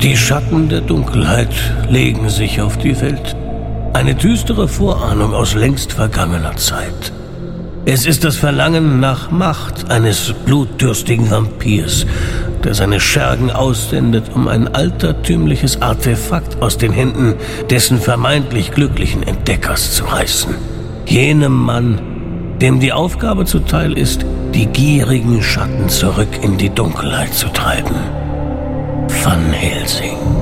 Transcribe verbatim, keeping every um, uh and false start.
Die Schatten der Dunkelheit legen sich auf die Welt. Eine düstere Vorahnung aus längst vergangener Zeit. Es ist das Verlangen nach Macht eines blutdürstigen Vampirs, der seine Schergen aussendet, um ein altertümliches Artefakt aus den Händen dessen vermeintlich glücklichen Entdeckers zu reißen. Jenem Mann, dem die Aufgabe zuteil ist, die gierigen Schatten zurück in die Dunkelheit zu treiben. Van Helsing.